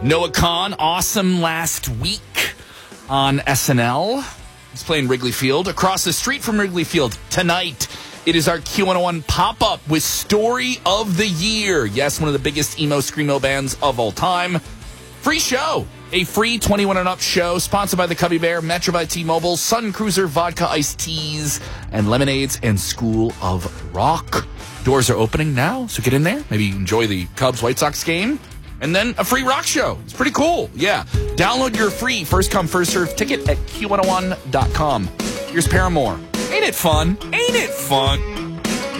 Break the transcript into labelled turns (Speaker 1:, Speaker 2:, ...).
Speaker 1: Noah Kahn, awesome last week on SNL. He's playing Wrigley Field. Across the street from Wrigley Field tonight, it is our Q101 pop-up with Story of the Year. Yes, one of the biggest emo screamo bands of all time. Free show. A free 21 and up show sponsored by the Cubby Bear, Metro by T-Mobile, Sun Cruiser, Vodka Iced Teas, and Lemonades, and School of Rock. Doors are opening now, so get in there. Maybe enjoy the Cubs-White Sox game. And then a free rock show. It's pretty cool. Yeah. Download your free first-come, first-served ticket at Q101.com. Here's Paramore. Ain't it fun? Ain't it fun?